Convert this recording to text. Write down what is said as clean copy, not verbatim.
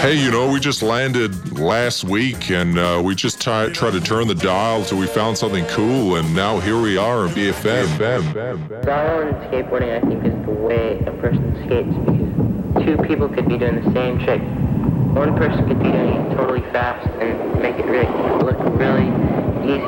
Hey, we just landed last week and we just tried to turn the dial till we found something cool, and now here we are in BFM. Style in skateboarding, I think, is the way a person skates, because two people could be doing the same trick. One person could be doing it totally fast and make it look really